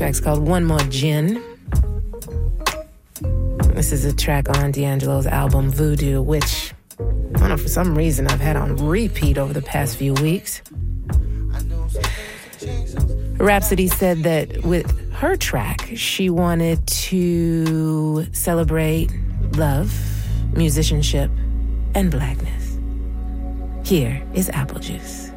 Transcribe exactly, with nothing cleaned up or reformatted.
track's called One More Gin. This is a track on D'Angelo's album Voodoo, which, I don't know, for some reason I've had on repeat over the past few weeks. Rhapsody said that with her track, she wanted to celebrate love, musicianship, and blackness. Here is Apple Juice.